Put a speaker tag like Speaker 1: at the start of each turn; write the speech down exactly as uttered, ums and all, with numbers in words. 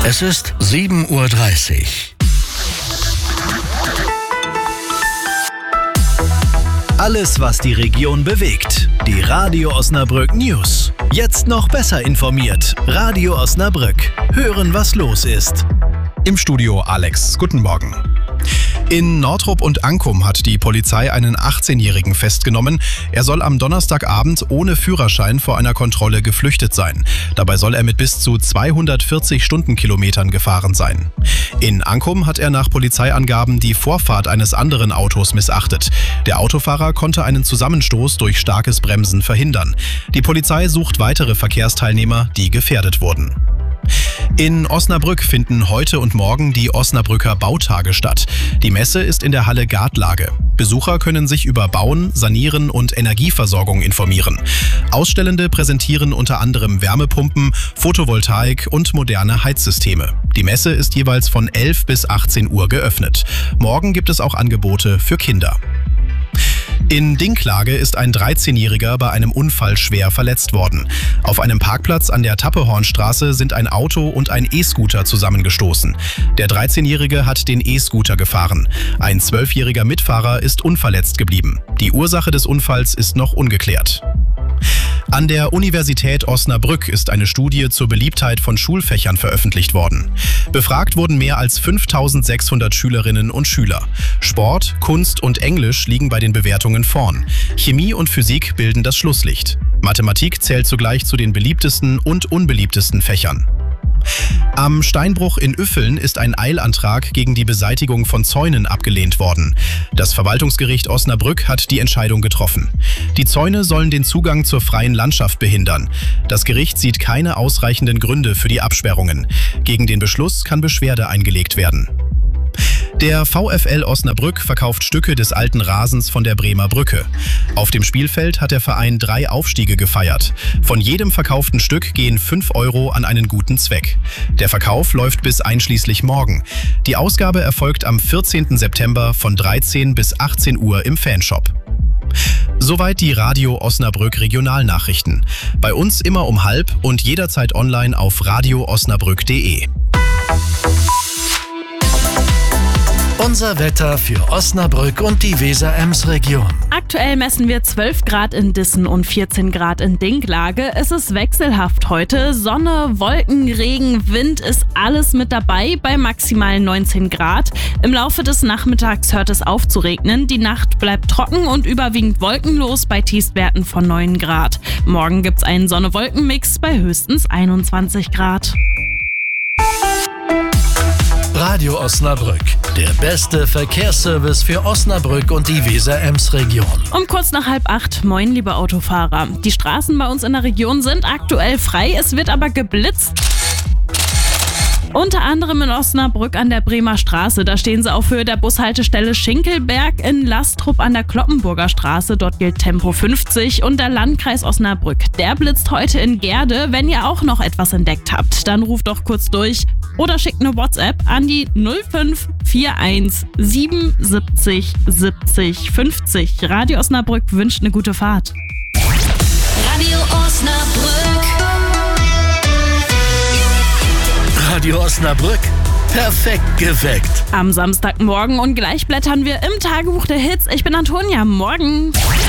Speaker 1: Es ist sieben Uhr dreißig.
Speaker 2: Alles, was die Region bewegt. Die Radio Osnabrück News. Jetzt noch besser informiert. Radio Osnabrück. Hören, was los ist.
Speaker 3: Im Studio Alex. Guten Morgen. In Nordrup und Ankum hat die Polizei einen achtzehnjährigen festgenommen. Er soll am Donnerstagabend ohne Führerschein vor einer Kontrolle geflüchtet sein. Dabei soll er mit bis zu zweihundertvierzig Stundenkilometern gefahren sein. In Ankum hat er nach Polizeiangaben die Vorfahrt eines anderen Autos missachtet. Der Autofahrer konnte einen Zusammenstoß durch starkes Bremsen verhindern. Die Polizei sucht weitere Verkehrsteilnehmer, die gefährdet wurden. In Osnabrück finden heute und morgen die Osnabrücker Bautage statt. Die Messe ist in der Halle Gartlage. Besucher können sich über Bauen, Sanieren und Energieversorgung informieren. Ausstellende präsentieren unter anderem Wärmepumpen, Photovoltaik und moderne Heizsysteme. Die Messe ist jeweils von elf bis achtzehn Uhr geöffnet. Morgen gibt es auch Angebote für Kinder. In Dinklage ist ein dreizehnjähriger bei einem Unfall schwer verletzt worden. Auf einem Parkplatz an der Tappehornstraße sind ein Auto und ein E-Scooter zusammengestoßen. Der dreizehnjährige hat den E-Scooter gefahren. Ein zwölfjähriger Mitfahrer ist unverletzt geblieben. Die Ursache des Unfalls ist noch ungeklärt. An der Universität Osnabrück ist eine Studie zur Beliebtheit von Schulfächern veröffentlicht worden. Befragt wurden mehr als fünftausendsechshundert Schülerinnen und Schüler. Sport, Kunst und Englisch liegen bei den Bewertungen vorn. Chemie und Physik bilden das Schlusslicht. Mathematik zählt zugleich zu den beliebtesten und unbeliebtesten Fächern. Am Steinbruch in Üffeln ist ein Eilantrag gegen die Beseitigung von Zäunen abgelehnt worden. Das Verwaltungsgericht Osnabrück hat die Entscheidung getroffen. Die Zäune sollen den Zugang zur freien Landschaft behindern. Das Gericht sieht keine ausreichenden Gründe für die Absperrungen. Gegen den Beschluss kann Beschwerde eingelegt werden. Der VfL Osnabrück verkauft Stücke des alten Rasens von der Bremer Brücke. Auf dem Spielfeld hat der Verein drei Aufstiege gefeiert. Von jedem verkauften Stück gehen fünf Euro an einen guten Zweck. Der Verkauf läuft bis einschließlich morgen. Die Ausgabe erfolgt am vierzehnten September von dreizehn bis achtzehn Uhr im Fanshop. Soweit die Radio Osnabrück Regionalnachrichten. Bei uns immer um halb und jederzeit online auf radio osnabrück punkt de.
Speaker 1: Unser Wetter für Osnabrück und die Weser-Ems-Region.
Speaker 4: Aktuell messen wir zwölf Grad in Dissen und vierzehn Grad in Dinklage. Es ist wechselhaft heute. Sonne, Wolken, Regen, Wind ist alles mit dabei bei maximal neunzehn Grad. Im Laufe des Nachmittags hört es auf zu regnen. Die Nacht bleibt trocken und überwiegend wolkenlos bei Tiefstwerten von neun Grad. Morgen gibt es einen Sonne-Wolken-Mix bei höchstens einundzwanzig Grad.
Speaker 1: Radio Osnabrück, der beste Verkehrsservice für Osnabrück und die Weser-Ems-Region.
Speaker 4: Um kurz nach halb acht, moin liebe Autofahrer. Die Straßen bei uns in der Region sind aktuell frei, es wird aber geblitzt. Unter anderem in Osnabrück an der Bremer Straße. Da stehen sie auf Höhe der Bushaltestelle Schinkelberg. In Lastrup an der Kloppenburger Straße. Dort gilt Tempo fünfzig. Und der Landkreis Osnabrück, der blitzt heute in Gerde. Wenn ihr auch noch etwas entdeckt habt, dann ruft doch kurz durch oder schickt eine WhatsApp an die null fünf vier eins sieben siebzig siebzig fünfzig. Radio Osnabrück wünscht eine gute Fahrt.
Speaker 5: Radio Osnabrück.
Speaker 1: Radio Osnabrück, perfekt geweckt.
Speaker 4: Am Samstagmorgen und gleich blättern wir im Tagebuch der Hits. Ich bin Antonia, morgen.